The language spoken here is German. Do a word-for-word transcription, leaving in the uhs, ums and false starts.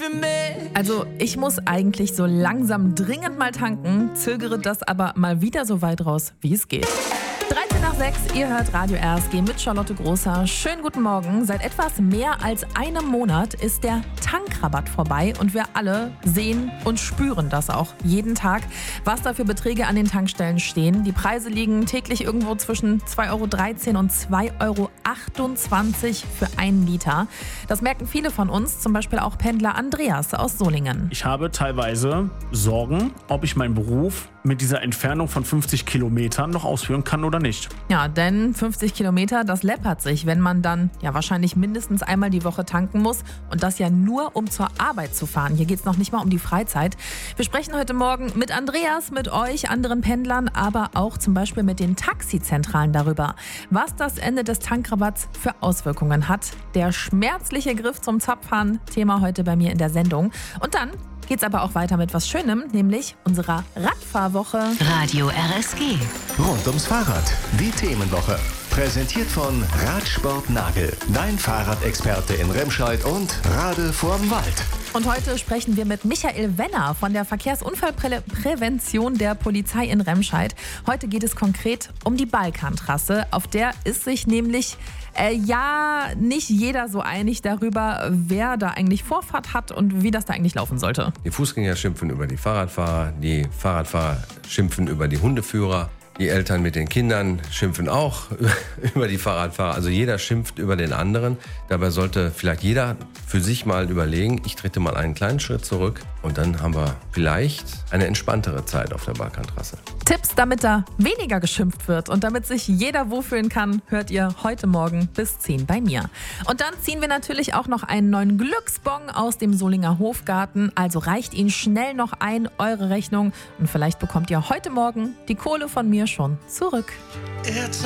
Also ich muss eigentlich so langsam dringend mal tanken, zögere das aber mal wieder so weit raus, wie es geht. dreizehn nach sechs, ihr hört Radio R S G mit Charlotte Großer. Schönen guten Morgen. Seit etwas mehr als einem Monat ist der Tankrabatt vorbei und wir alle sehen und spüren das auch jeden Tag, was da für Beträge an den Tankstellen stehen. Die Preise liegen täglich irgendwo zwischen zwei Euro dreizehn und zwei Euro achtundzwanzig für einen Liter. Das merken viele von uns, zum Beispiel auch Pendler Andreas aus Solingen. Ich habe teilweise Sorgen, ob ich meinen Beruf mit dieser Entfernung von fünfzig Kilometern noch ausführen kann oder nicht. Ja, denn fünfzig Kilometer, das läppert sich, wenn man dann ja wahrscheinlich mindestens einmal die Woche tanken muss und das ja nur, um zur Arbeit zu fahren. Hier geht es noch nicht mal um die Freizeit. Wir sprechen heute Morgen mit Andreas, mit euch, anderen Pendlern, aber auch zum Beispiel mit den Taxizentralen darüber, was das Ende des Tankrabatts für Auswirkungen hat. Der schmerzliche Griff zum Zapfhahn, Thema heute bei mir in der Sendung. Und dann geht's aber auch weiter mit was Schönem, nämlich unserer Radfahrwoche. Radio R S G. Rund ums Fahrrad, die Themenwoche. Präsentiert von Radsport Nagel, dein Fahrradexperte in Remscheid und Rade vorm Wald. Und heute sprechen wir mit Michael Wenner von der Verkehrsunfallprävention der Polizei in Remscheid. Heute geht es konkret um die Balkantrasse. Auf der ist sich nämlich äh, ja nicht jeder so einig darüber, wer da eigentlich Vorfahrt hat und wie das da eigentlich laufen sollte. Die Fußgänger schimpfen über die Fahrradfahrer, die Fahrradfahrer schimpfen über die Hundeführer. Die Eltern mit den Kindern schimpfen auch über die Fahrradfahrer. Also jeder schimpft über den anderen. Dabei sollte vielleicht jeder für sich mal überlegen, ich trete mal einen kleinen Schritt zurück und dann haben wir vielleicht eine entspanntere Zeit auf der Balkantrasse. Tipps, damit da weniger geschimpft wird und damit sich jeder wohlfühlen kann, hört ihr heute Morgen bis zehn bei mir. Und dann ziehen wir natürlich auch noch einen neuen Glücksbon aus dem Solinger Hofgarten. Also reicht ihn schnell noch ein, eure Rechnung. Und vielleicht bekommt ihr heute Morgen die Kohle von mir schon zurück.